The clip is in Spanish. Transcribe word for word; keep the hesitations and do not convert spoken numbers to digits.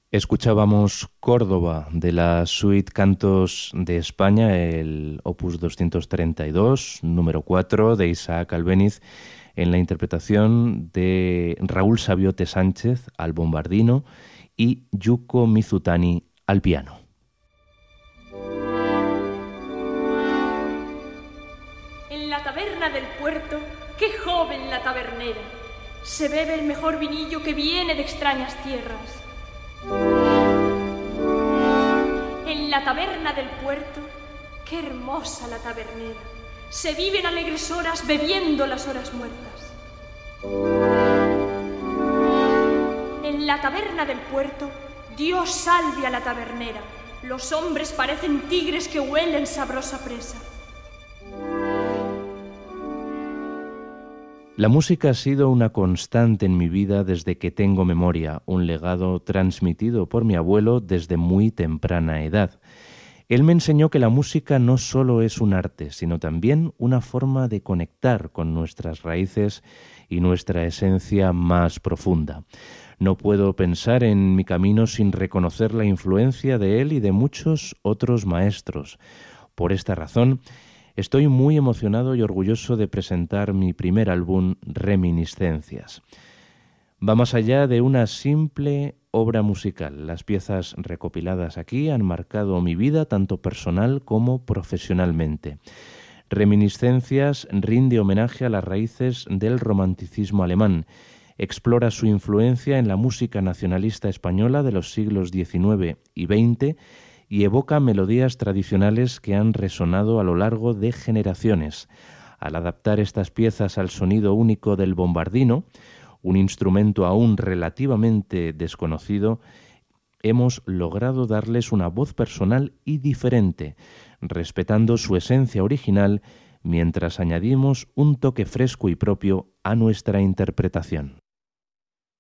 Escuchábamos Córdoba de la Suite Cantos de España, el opus doscientos treinta y dos, número cuatro de Isaac Albéniz, en la interpretación de Raúl Sabiote Sánchez al bombardino y Yuko Mizutani al piano. En la taberna del puerto, qué joven la tabernera, se bebe el mejor vinillo que viene de extrañas tierras. En la taberna del puerto, qué hermosa la tabernera, se viven alegres horas bebiendo las horas muertas. En la taberna del puerto, Dios salve a la tabernera, los hombres parecen tigres que huelen sabrosa presa. La música ha sido una constante en mi vida desde que tengo memoria, un legado transmitido por mi abuelo desde muy temprana edad. Él me enseñó que la música no solo es un arte, sino también una forma de conectar con nuestras raíces y nuestra esencia más profunda. No puedo pensar en mi camino sin reconocer la influencia de él y de muchos otros maestros. Por esta razón, estoy muy emocionado y orgulloso de presentar mi primer álbum, Reminiscencias. Va más allá de una simple obra musical. Las piezas recopiladas aquí han marcado mi vida tanto personal como profesionalmente. Reminiscencias rinde homenaje a las raíces del romanticismo alemán. Explora su influencia en la música nacionalista española de los siglos diecinueve y veinte y evoca melodías tradicionales que han resonado a lo largo de generaciones. Al adaptar estas piezas al sonido único del bombardino, un instrumento aún relativamente desconocido, hemos logrado darles una voz personal y diferente, respetando su esencia original, mientras añadimos un toque fresco y propio a nuestra interpretación.